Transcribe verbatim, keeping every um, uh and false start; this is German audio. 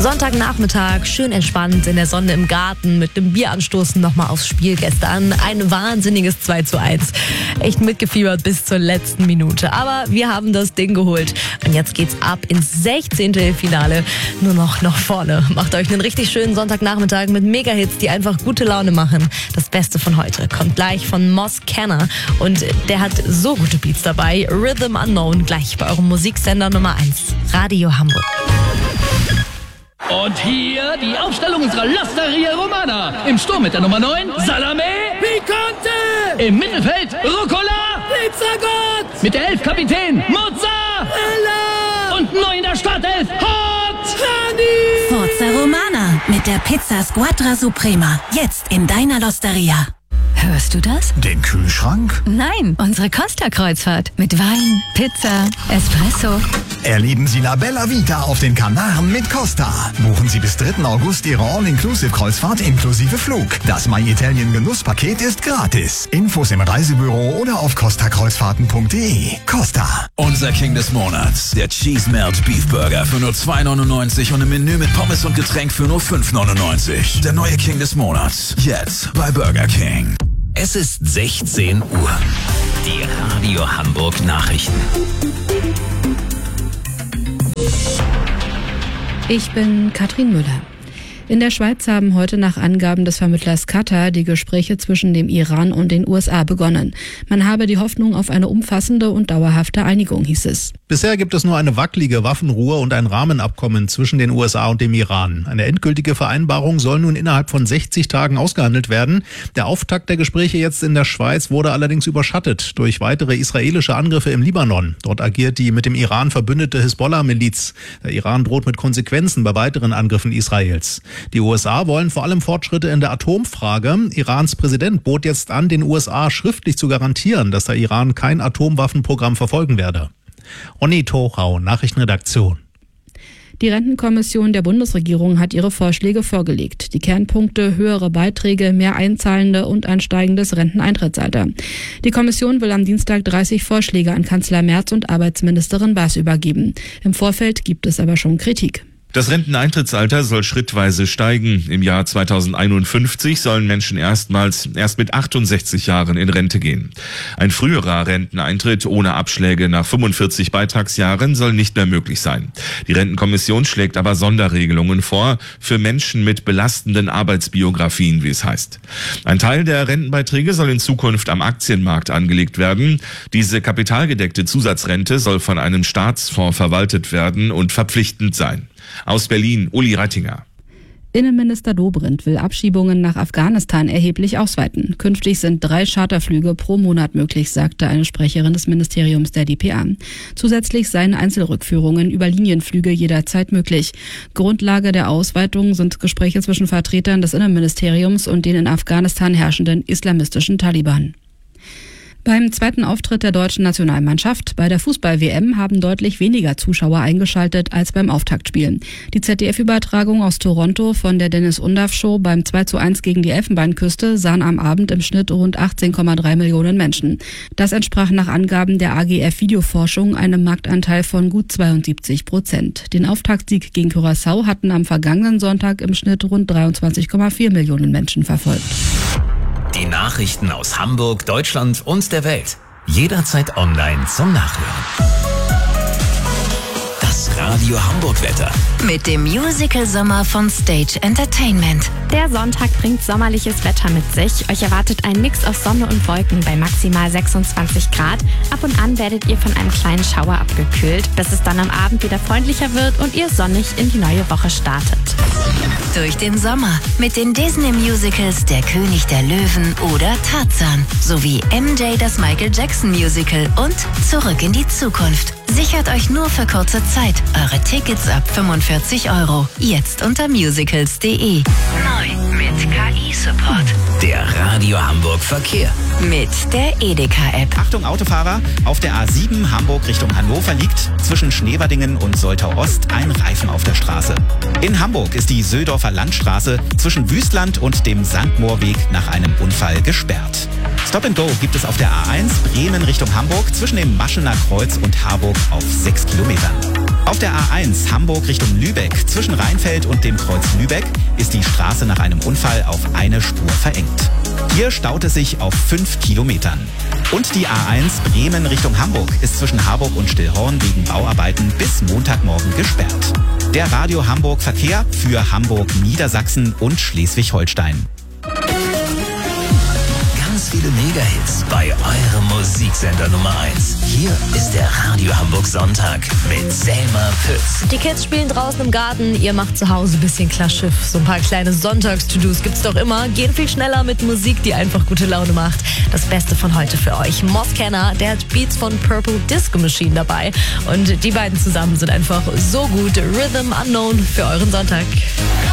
Sonntagnachmittag, schön entspannt in der Sonne im Garten mit einem Bier anstoßen, nochmal aufs Spiel gestern. Ein wahnsinniges zwei zu eins. Echt mitgefiebert bis zur letzten Minute. Aber wir haben das Ding geholt. Und jetzt geht's ab ins sechzehnte Finale. Nur noch nach vorne. Macht euch einen richtig schönen Sonntagnachmittag mit Mega-Hits, die einfach gute Laune machen. Das Beste von heute kommt gleich von Moss Kenner. Und der hat so gute Beats dabei. Rhythm Unknown, gleich bei eurem Musiksender Nummer eins. Radio Hamburg. Und hier die Aufstellung unserer L'Osteria Romana. Im Sturm mit der Nummer neun, Salame Picante. Im Mittelfeld, Rucola Pizzagott. Mit der elf Kapitän, Mozzarella. Und neu in der Startelf, Hot Honey. Forza Romana mit der Pizza Squadra Suprema. Jetzt in deiner L'Osteria. Hörst du das? Den Kühlschrank? Nein, unsere Costa-Kreuzfahrt. Mit Wein, Pizza, Espresso. Erleben Sie La Bella Vita auf den Kanaren mit Costa. Buchen Sie bis dritten August Ihre All-Inclusive-Kreuzfahrt inklusive Flug. Das My Italien Genusspaket ist gratis. Infos im Reisebüro oder auf costa kreuzfahrten punkt de. Costa. Unser King des Monats, der Cheese Melt Beef Burger für nur zwei neunundneunzig und ein Menü mit Pommes und Getränk für nur fünf neunundneunzig. Der neue King des Monats, jetzt bei Burger King. Es ist sechzehn Uhr. Die Radio Hamburg Nachrichten. Ich bin Katrin Müller. In der Schweiz haben heute nach Angaben des Vermittlers Qatar die Gespräche zwischen dem Iran und den U S A begonnen. Man habe die Hoffnung auf eine umfassende und dauerhafte Einigung, hieß es. Bisher gibt es nur eine wackelige Waffenruhe und ein Rahmenabkommen zwischen den U S A und dem Iran. Eine endgültige Vereinbarung soll nun innerhalb von sechzig Tagen ausgehandelt werden. Der Auftakt der Gespräche jetzt in der Schweiz wurde allerdings überschattet durch weitere israelische Angriffe im Libanon. Dort agiert die mit dem Iran verbündete Hisbollah-Miliz. Der Iran droht mit Konsequenzen bei weiteren Angriffen Israels. Die U S A wollen vor allem Fortschritte in der Atomfrage. Irans Präsident bot jetzt an, den U S A schriftlich zu garantieren, dass der Iran kein Atomwaffenprogramm verfolgen werde. Onni Torau, Nachrichtenredaktion. Die Rentenkommission der Bundesregierung hat ihre Vorschläge vorgelegt. Die Kernpunkte: höhere Beiträge, mehr Einzahlende und ein steigendes Renteneintrittsalter. Die Kommission will am Dienstag dreißig Vorschläge an Kanzler Merz und Arbeitsministerin Baas übergeben. Im Vorfeld gibt es aber schon Kritik. Das Renteneintrittsalter soll schrittweise steigen. Im Jahr zweitausendeinundfünfzig sollen Menschen erstmals erst mit achtundsechzig Jahren in Rente gehen. Ein früherer Renteneintritt ohne Abschläge nach fünfundvierzig Beitragsjahren soll nicht mehr möglich sein. Die Rentenkommission schlägt aber Sonderregelungen vor für Menschen mit belastenden Arbeitsbiografien, wie es heißt. Ein Teil der Rentenbeiträge soll in Zukunft am Aktienmarkt angelegt werden. Diese kapitalgedeckte Zusatzrente soll von einem Staatsfonds verwaltet werden und verpflichtend sein. Aus Berlin, Uli Reitinger. Innenminister Dobrindt will Abschiebungen nach Afghanistan erheblich ausweiten. Künftig sind drei Charterflüge pro Monat möglich, sagte eine Sprecherin des Ministeriums der D P A. Zusätzlich seien Einzelrückführungen über Linienflüge jederzeit möglich. Grundlage der Ausweitung sind Gespräche zwischen Vertretern des Innenministeriums und den in Afghanistan herrschenden islamistischen Taliban. Beim zweiten Auftritt der deutschen Nationalmannschaft bei der Fußball-W M haben deutlich weniger Zuschauer eingeschaltet als beim Auftaktspiel. Die Z D F-Übertragung aus Toronto von der Dennis-Undaff-Show beim zwei zu eins gegen die Elfenbeinküste sahen am Abend im Schnitt rund achtzehn Komma drei Millionen Menschen. Das entsprach nach Angaben der A G F Videoforschung einem Marktanteil von gut zweiundsiebzig Prozent. Den Auftaktsieg gegen Curaçao hatten am vergangenen Sonntag im Schnitt rund dreiundzwanzig Komma vier Millionen Menschen verfolgt. Die Nachrichten aus Hamburg, Deutschland und der Welt. Jederzeit online zum Nachhören. Das Radio Hamburg Wetter. Mit dem Musical-Sommer von Stage Entertainment. Der Sonntag bringt sommerliches Wetter mit sich. Euch erwartet ein Mix aus Sonne und Wolken bei maximal sechsundzwanzig Grad. Ab und an werdet ihr von einem kleinen Schauer abgekühlt, bis es dann am Abend wieder freundlicher wird und ihr sonnig in die neue Woche startet. Durch den Sommer mit den Disney-Musicals Der König der Löwen oder Tarzan sowie M J das Michael Jackson Musical und Zurück in die Zukunft. Sichert euch nur für kurze Zeit eure Tickets ab fünfundvierzig Euro. Jetzt unter musicals punkt de. Neu mit K I-Support. Der Radio Hamburg Verkehr. Mit der Edeka-App. Achtung Autofahrer, auf der A sieben Hamburg Richtung Hannover liegt zwischen Schneewerdingen und Soltau Ost ein Reifen auf der Straße. In Hamburg ist die Södorfer Landstraße zwischen Wüstland und dem Sanktmoorweg nach einem Unfall gesperrt. Stop and Go gibt es auf der A eins Bremen Richtung Hamburg zwischen dem Maschener Kreuz und Harburg auf sechs Kilometern. Auf der A eins Hamburg Richtung Lübeck zwischen Rheinfeld und dem Kreuz Lübeck ist die Straße nach einem Unfall auf eine Spur verengt. Hier staut es sich auf fünf Kilometern. Und die A eins Bremen Richtung Hamburg ist zwischen Harburg und Stillhorn wegen Bauarbeiten bis Montagmorgen gesperrt. Der Radio Hamburg Verkehr für Hamburg, Niedersachsen und Schleswig-Holstein. Ganz viele Mega-Hits bei eurem Musiksender Nummer eins. Hier ist der Radio Hamburg Sonntag mit Selma Pütz. Die Kids spielen draußen im Garten, ihr macht zu Hause ein bisschen Klarschiff. So ein paar kleine Sonntags-To-Dos gibt's doch immer. Gehen viel schneller mit Musik, die einfach gute Laune macht. Das Beste von heute für euch. Moskenna, der hat Beats von Purple Disco Machine dabei. Und die beiden zusammen sind einfach so gut. Rhythm Unknown für euren Sonntag.